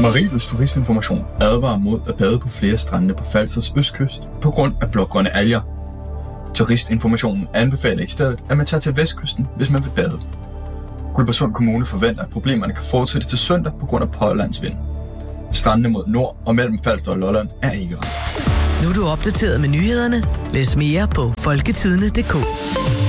Mariels turistinformation advarer mod at bade på flere strande på Falsters østkyst på grund af blågrønne alger. Turistinformationen anbefaler i stedet, at man tager til vestkysten, hvis man vil bade. Guldborgsund Kommune forventer, at problemerne kan fortsætte til søndag på grund af pålandsvind. Strandene mod nord og mellem Falster og Lolland er ikke ramt. Nu er du opdateret med nyhederne. Læs mere på folketidene.dk.